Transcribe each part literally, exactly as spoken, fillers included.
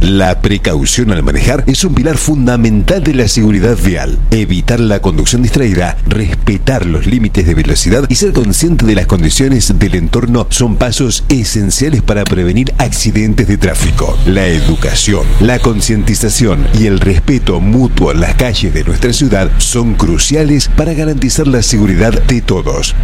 La precaución al manejar es un pilar fundamental de la seguridad vial. Evitar la conducción distraída, respetar los límites de velocidad y ser consciente de las condiciones del entorno son pasos esenciales para prevenir accidentes de tráfico. La educación, la concientización y el respeto mutuo en las calles de nuestra ciudad son cruciales para garantizar la seguridad de todos.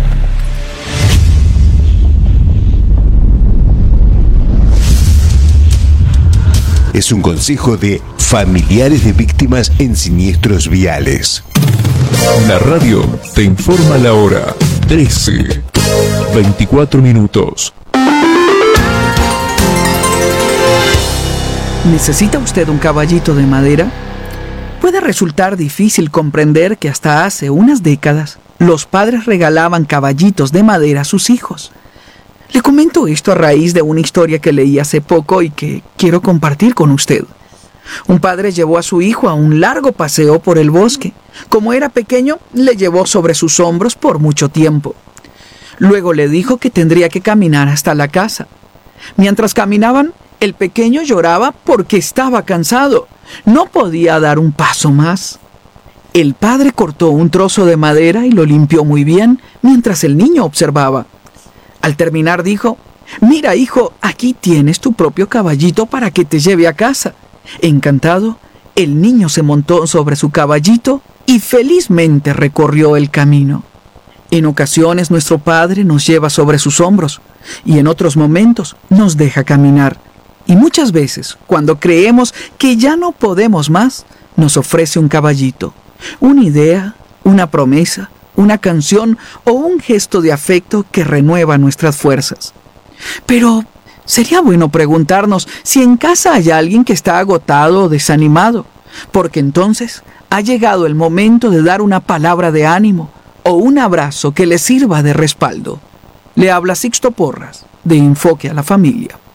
Es un consejo de familiares de víctimas en siniestros viales. La radio te informa la hora. trece, veinticuatro minutos. ¿Necesita usted un caballito de madera? Puede resultar difícil comprender que hasta hace unas décadas los padres regalaban caballitos de madera a sus hijos. Le comento esto a raíz de una historia que leí hace poco y que quiero compartir con usted. Un padre llevó a su hijo a un largo paseo por el bosque. Como era pequeño, le llevó sobre sus hombros por mucho tiempo. Luego le dijo que tendría que caminar hasta la casa. Mientras caminaban, el pequeño lloraba porque estaba cansado. No podía dar un paso más. El padre cortó un trozo de madera y lo limpió muy bien mientras el niño observaba. Al terminar dijo: «Mira, hijo, aquí tienes tu propio caballito para que te lleve a casa». Encantado, el niño se montó sobre su caballito y felizmente recorrió el camino. En ocasiones nuestro Padre nos lleva sobre sus hombros y en otros momentos nos deja caminar. Y muchas veces, cuando creemos que ya no podemos más, nos ofrece un caballito, una idea, una promesa, una canción o un gesto de afecto que renueva nuestras fuerzas. Pero sería bueno preguntarnos si en casa hay alguien que está agotado o desanimado, porque entonces ha llegado el momento de dar una palabra de ánimo o un abrazo que le sirva de respaldo. Le habla Sixto Porras, de Enfoque a la Familia.